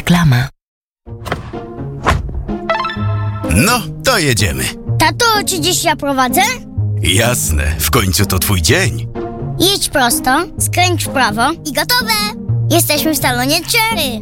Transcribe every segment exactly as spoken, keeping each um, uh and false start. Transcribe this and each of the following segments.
Reklama. No, to jedziemy. Tato, czy dziś ja prowadzę? Jasne, w końcu to twój dzień. Jedź prosto, skręć w prawo i gotowe! Jesteśmy w salonie Cherry.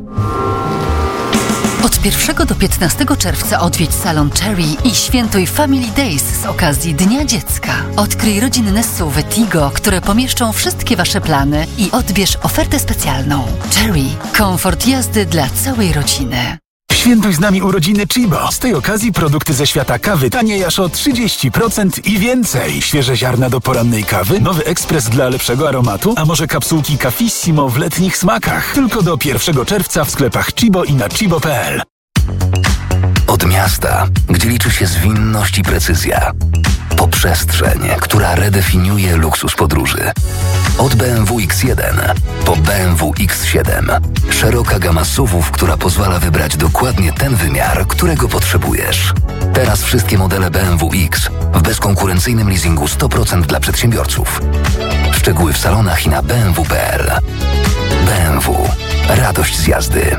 Od pierwszego do piętnastego czerwca odwiedź salon Cherry i świętuj Family Days z okazji Dnia Dziecka. Odkryj rodzinne S U V Tigo, które pomieszczą wszystkie Wasze plany i odbierz ofertę specjalną. Cherry. Komfort jazdy dla całej rodziny. Świętuj z nami urodziny Chibo. Z tej okazji produkty ze świata kawy taniej aż o trzydzieści procent i więcej. Świeże ziarna do porannej kawy, nowy ekspres dla lepszego aromatu, a może kapsułki Cafissimo w letnich smakach. Tylko do pierwszego czerwca w sklepach Chibo i na chibo kropka p l. Od miasta, gdzie liczy się zwinność i precyzja, po przestrzeń, która redefiniuje luksus podróży. Od B M W X jeden po B M W X siedem. Szeroka gama S U V-ów, która pozwala wybrać dokładnie ten wymiar, którego potrzebujesz. Teraz wszystkie modele B M W X w bezkonkurencyjnym leasingu sto procent dla przedsiębiorców. Szczegóły w salonach i na b m w kropka p l. B M W. Radość z jazdy.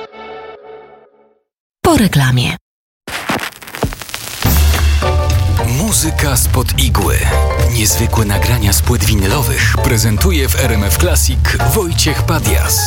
Po reklamie. Muzyka spod igły. Niezwykłe nagrania z płyt winylowych prezentuje w R M F Classic Wojciech Padias.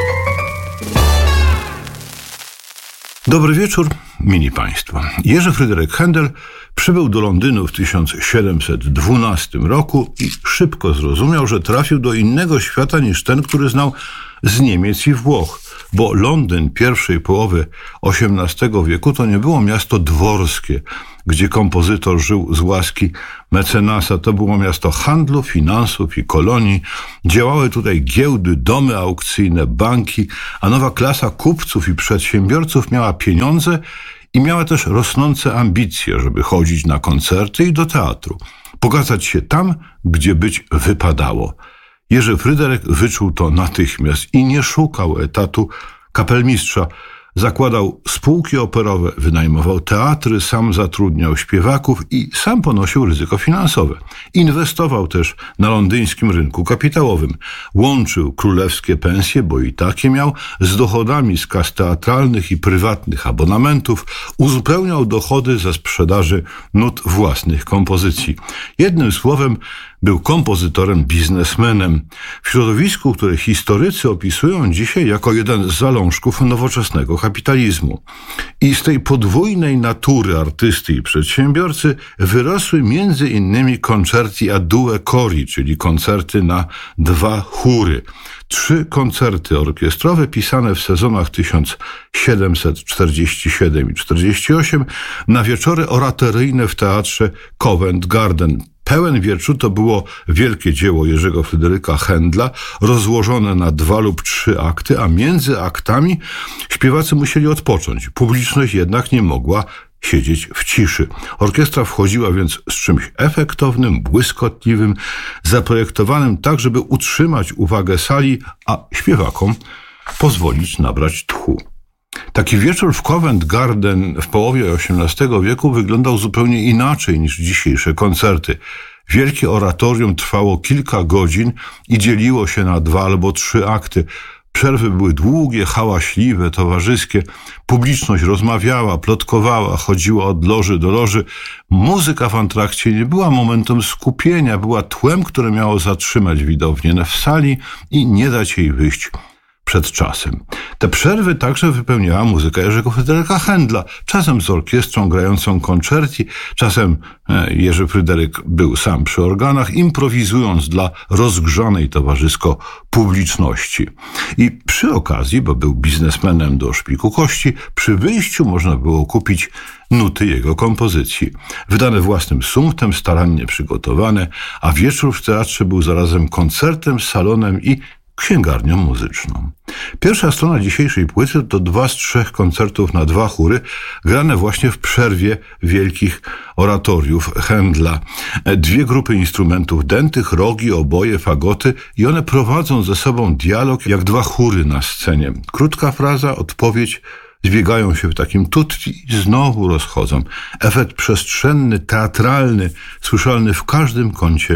Dobry wieczór, mili Państwo. Jerzy Fryderyk Händel przybył do Londynu w tysiąc siedemset dwunastym roku i szybko zrozumiał, że trafił do innego świata niż ten, który znał z Niemiec i Włoch, bo Londyn pierwszej połowy osiemnastego wieku to nie było miasto dworskie, gdzie kompozytor żył z łaski mecenasa. To było miasto handlu, finansów i kolonii. Działały tutaj giełdy, domy aukcyjne, banki, a nowa klasa kupców i przedsiębiorców miała pieniądze i miała też rosnące ambicje, żeby chodzić na koncerty i do teatru. Pokazać się tam, gdzie być wypadało. Jerzy Fryderyk wyczuł to natychmiast i nie szukał etatu kapelmistrza. Zakładał spółki operowe, wynajmował teatry, sam zatrudniał śpiewaków i sam ponosił ryzyko finansowe. Inwestował też na londyńskim rynku kapitałowym. Łączył królewskie pensje, bo i takie miał, z dochodami z kas teatralnych i prywatnych abonamentów. Uzupełniał dochody ze sprzedaży nut własnych kompozycji. Jednym słowem, był kompozytorem, biznesmenem. W środowisku, które historycy opisują dzisiaj jako jeden z zalążków nowoczesnego kapitalizmu. I z tej podwójnej natury artysty i przedsiębiorcy wyrosły między innymi concerti a due cori, czyli koncerty na dwa chóry. Trzy koncerty orkiestrowe pisane w sezonach tysiąc siedemset czterdziesty siódmy i czterdziesty ósmy na wieczory oratoryjne w teatrze Covent Garden. Pełen wieczór to było wielkie dzieło Jerzego Fryderyka Händla, rozłożone na dwa lub trzy akty, a między aktami śpiewacy musieli odpocząć. Publiczność jednak nie mogła siedzieć w ciszy. Orkiestra wchodziła więc z czymś efektownym, błyskotliwym, zaprojektowanym tak, żeby utrzymać uwagę sali, a śpiewakom pozwolić nabrać tchu. Taki wieczór w Covent Garden w połowie osiemnastego wieku wyglądał zupełnie inaczej niż dzisiejsze koncerty. Wielkie oratorium trwało kilka godzin i dzieliło się na dwa albo trzy akty. Przerwy były długie, hałaśliwe, towarzyskie. Publiczność rozmawiała, plotkowała, chodziła od loży do loży. Muzyka w antrakcie nie była momentem skupienia, była tłem, które miało zatrzymać widownię w sali i nie dać jej wyjść przed czasem. Te przerwy także wypełniała muzyka Jerzego Fryderyka Händla, czasem z orkiestrą grającą concerti, czasem Jerzy Fryderyk był sam przy organach, improwizując dla rozgrzanej towarzysko publiczności. I przy okazji, bo był biznesmenem do szpiku kości, przy wyjściu można było kupić nuty jego kompozycji. Wydane własnym sumptem, starannie przygotowane, a wieczór w teatrze był zarazem koncertem, salonem i księgarnią muzyczną. Pierwsza strona dzisiejszej płyty to dwa z trzech koncertów na dwa chóry, grane właśnie w przerwie wielkich oratoriów Händla. Dwie grupy instrumentów dętych, rogi, oboje, fagoty i one prowadzą ze sobą dialog jak dwa chóry na scenie. Krótka fraza, odpowiedź, zbiegają się w takim tutti i znowu rozchodzą. Efekt przestrzenny, teatralny, słyszalny w każdym kącie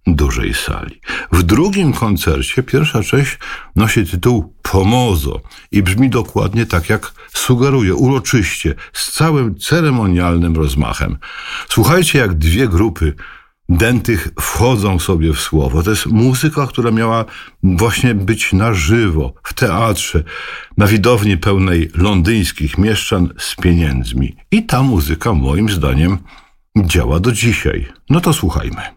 dużej sali. W drugim koncercie pierwsza część nosi tytuł Pomozo i brzmi dokładnie tak, jak sugeruje, uroczyście, z całym ceremonialnym rozmachem. Słuchajcie, jak dwie grupy dętych wchodzą sobie w słowo. To jest muzyka, która miała właśnie być na żywo, w teatrze, na widowni pełnej londyńskich mieszczan z pieniędzmi. I ta muzyka, moim zdaniem, działa do dzisiaj. No to słuchajmy.